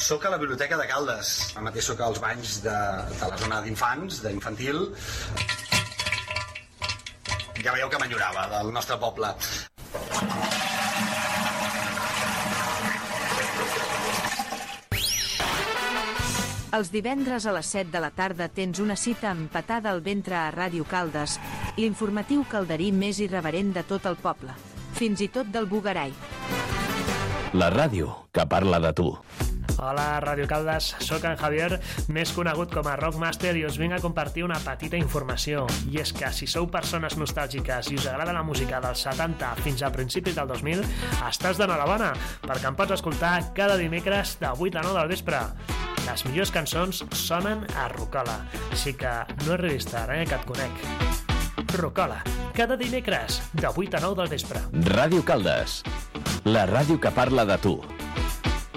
Soc a la Biblioteca de Caldes. Ara mateix soc als banys de la zona d'infants, d'infantil. Ja veieu que m'enyorava del nostre poble. Els divendres a les 7 de la tarda tens una cita empatada al ventre a Ràdio Caldes, l'informatiu calderí més irreverent de tot el poble, fins i tot del Bugarai. La ràdio que parla de tu. Hola, Ràdio Caldes, sóc en Javier, més conegut com a Rockmaster, i us vinc a compartir una petita informació. I és que si sou persones nostàlgiques i us agrada la música dels 70 fins a principis del 2000, estàs d'enhorabona, perquè em pots escoltar cada dimecres de 8 a 9 del vespre. Les millors cançons sonen a Rocola, així que no arribis tard, que et conec. Rocola, cada dimecres de 8 a 9 del vespre. Ràdio Caldes, la ràdio que parla de tu.